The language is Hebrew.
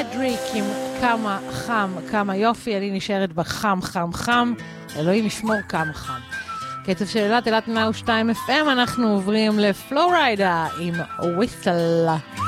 פדריק עם כמה חם, כמה יופי, אני נשארת בחם, חם, חם, אלוהים ישמור כמה חם. קצב של אילת 102 FM, אנחנו עוברים לפלוריידה עם וויסל.